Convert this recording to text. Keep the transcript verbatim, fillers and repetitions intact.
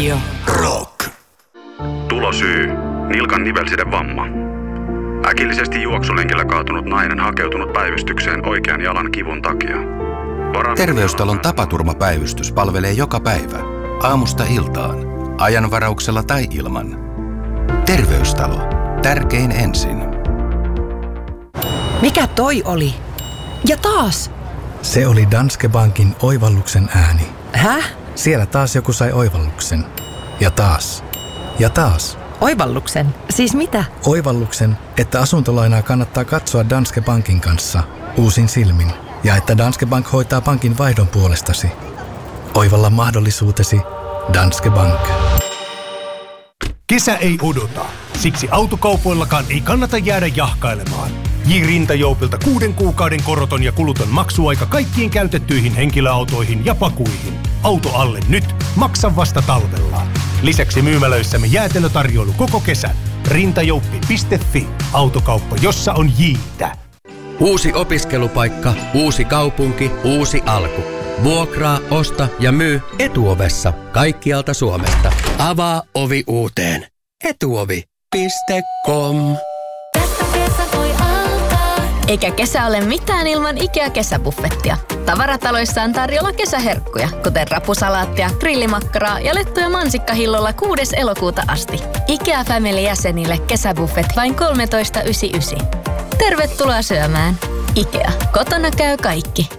Radio. Rock. Tulosyy. Nilkan nivelsiden vamma. Äkillisesti juoksulenkillä kaatunut nainen hakeutunut päivystykseen oikean jalan kivun takia. Vara- Terveystalon tapaturmapäivystys palvelee joka päivä. Aamusta iltaan. Ajanvarauksella tai ilman. Terveystalo. Tärkein ensin. Mikä toi oli? Ja taas! Se oli Danske Bankin oivalluksen ääni. Häh? Siellä taas joku sai oivalluksen. Ja taas. Ja taas. Oivalluksen? Siis mitä? Oivalluksen, että asuntolainaa kannattaa katsoa Danske Bankin kanssa uusin silmin. Ja että Danske Bank hoitaa pankin vaihdon puolestasi. Oivalla mahdollisuutesi Danske Bank. Kesä ei odota. Siksi autokaupoillakaan ei kannata jäädä jahkailemaan. J. Rintajoupilta kuuden kuukauden koroton ja kuluton maksuaika kaikkiin käytettyihin henkilöautoihin ja pakuihin. Auto alle nyt, maksa vasta talvella. Lisäksi myymälöissämme jäätelötarjoilu koko kesän. rintajouppi piste fi. Autokauppa, jossa on J:tä. Uusi opiskelupaikka, uusi kaupunki, uusi alku. Vuokraa, osta ja myy Etuovessa kaikkialta Suomesta. Avaa ovi uuteen. Etuovi piste com. Eikä kesä ole mitään ilman IKEA-kesäbuffettia. Tavarataloissa on tarjolla kesäherkkuja, kuten rapusalaattia, grillimakkaraa ja lettuja mansikkahillolla kuudes elokuuta asti. IKEA Family-jäsenille kesäbuffet vain kolmetoista yhdeksänkymmentäyhdeksän. Tervetuloa syömään. IKEA. Kotona käy kaikki.